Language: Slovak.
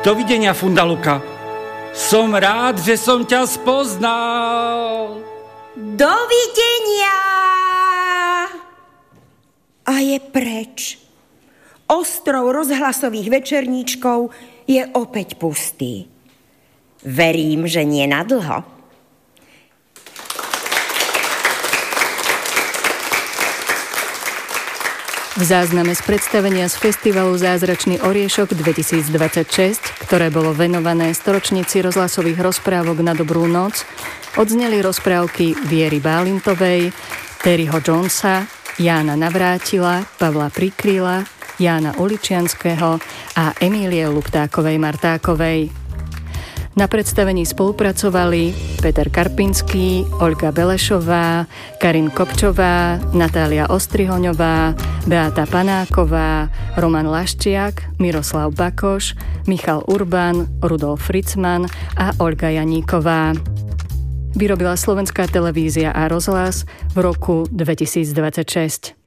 Dovidenia, Fundaluka. Som rád, že som ťa spoznal. Dovidenia! A je preč. Ostrov rozhlasových večerníčkov je opäť pustý. Verím, že nie na dlho. V zázname z predstavenia z festivalu Zázračný oriešok 2026, ktoré bolo venované storočnici rozhlasových rozprávok Na dobrú noc, odzneli rozprávky Viery Bálintovej, Terryho Jonesa, Jána Navrátila, Pavla Prikryla, Jána Uličianského a Emílie Luptákovej-Martákovej. Na predstavení spolupracovali Peter Karpinský, Olga Belešová, Karin Kopčová, Natália Ostrihoňová, Beata Panáková, Roman Laščiak, Miroslav Bakoš, Michal Urban, Rudolf Fritzman a Olga Janíková. Vyrobila Slovenská televízia a rozhlas v roku 2026.